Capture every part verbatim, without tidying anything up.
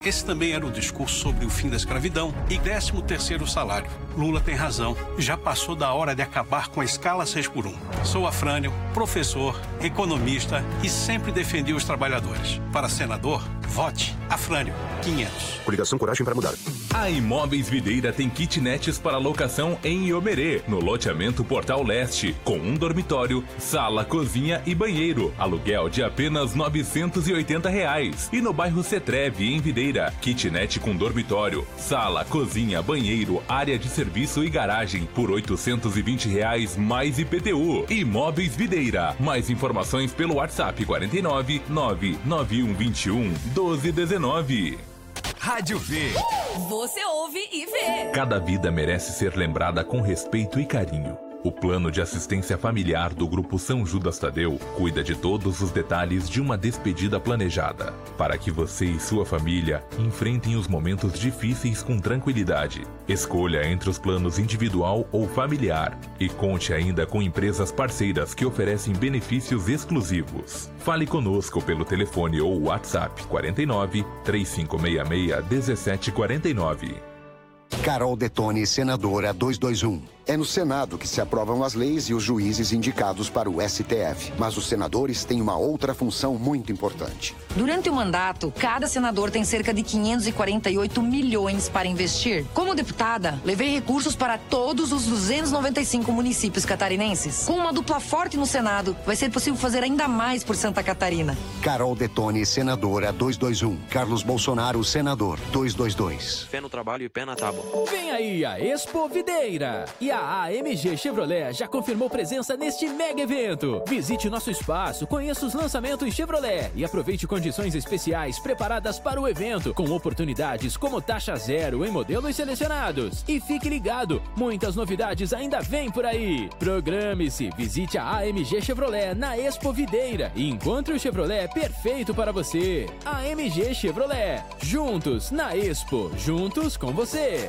Esse também era o discurso sobre o fim da escravidão e décimo terceiro salário. Lula tem razão. Já passou da hora de acabar com a escala seis por um. Sou Afrânio, professor, economista e sempre defendi os trabalhadores. Para senador, vote Afrânio quinhentos. Coligação Coragem para Mudar. A Imóveis Videira tem kitnets para locação em Iomerê, no loteamento Portal Leste, com um dormitório, sala, cozinha e banheiro. Aluguel de apenas novecentos e oitenta reais. E no bairro Cetreve, em Videira, kitnet com dormitório, sala, cozinha, banheiro, área de serviço e garagem por oitocentos e vinte reais mais I P T U. Imóveis Videira. Mais informações pelo WhatsApp quarenta e nove, nove nove um dois um, doze dezenove. Rádio V. Você ouve e vê. Cada vida merece ser lembrada com respeito e carinho. O plano de assistência familiar do Grupo São Judas Tadeu cuida de todos os detalhes de uma despedida planejada, para que você e sua família enfrentem os momentos difíceis com tranquilidade. Escolha entre os planos individual ou familiar e conte ainda com empresas parceiras que oferecem benefícios exclusivos. Fale conosco pelo telefone ou WhatsApp quarenta e nove, três cinco seis seis, um sete quatro nove. Carol Detone, senadora duzentos e vinte e um. É no Senado que se aprovam as leis e os juízes indicados para o S T F. Mas os senadores têm uma outra função muito importante. Durante o mandato, cada senador tem cerca de quinhentos e quarenta e oito milhões para investir. Como deputada, levei recursos para todos os duzentos e noventa e cinco municípios catarinenses. Com uma dupla forte no Senado, vai ser possível fazer ainda mais por Santa Catarina. Carol Detone, senadora duzentos e vinte e um. Carlos Bolsonaro, senador duzentos e vinte e dois. Pé no trabalho e pé na tábua. Vem aí a Expo Videira. E a A M G Chevrolet já confirmou presença neste mega evento. Visite nosso espaço, conheça os lançamentos Chevrolet e aproveite condições especiais preparadas para o evento, com oportunidades como taxa zero em modelos selecionados. E fique ligado, muitas novidades ainda vêm por aí. Programe-se, visite a A M G Chevrolet na Expo Videira e encontre o Chevrolet perfeito para você. A M G Chevrolet, juntos na Expo, juntos com você.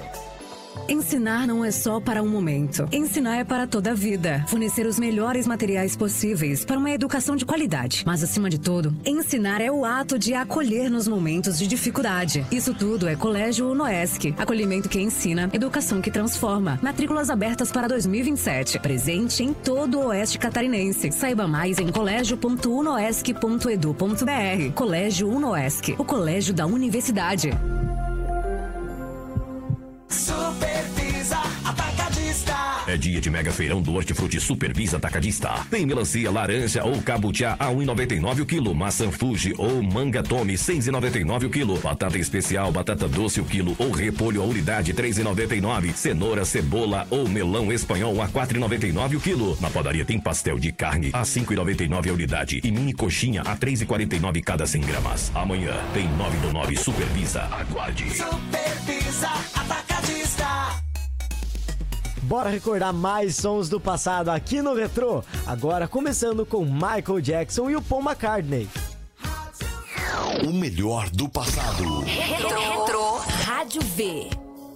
Ensinar não é só para um momento. Ensinar é para toda a vida. Fornecer os melhores materiais possíveis para uma educação de qualidade. Mas, acima de tudo, ensinar é o ato de acolher nos momentos de dificuldade. Isso tudo é Colégio Unoesc. Acolhimento que ensina, educação que transforma. Matrículas abertas para dois mil e vinte e sete. Presente em todo o Oeste Catarinense. Saiba mais em colégio ponto unoesc ponto edu ponto br. Colégio Unoesc, o colégio da universidade. Supervisa Atacadista. É dia de mega feirão do Hortifruti Supervisa Atacadista. Tem melancia, laranja ou cabutiá a um real e noventa e nove centavos o quilo. Maçã Fuji ou manga Tome seis reais e noventa e nove centavos o quilo. Batata especial, batata doce o quilo ou repolho a unidade três reais e noventa e nove centavos. Cenoura, cebola ou melão espanhol a quatro reais e noventa e nove centavos o quilo. Na padaria tem pastel de carne a cinco reais e noventa e nove centavos a unidade e mini coxinha a três reais e quarenta e nove centavos cada cem gramas. Amanhã tem nove do nove Supervisa. Aguarde. Supervisa Atacadista. Bora recordar mais sons do passado aqui no Retrô. Agora começando com Michael Jackson e o Paul McCartney. O melhor do passado. Retro, Retro Rádio V.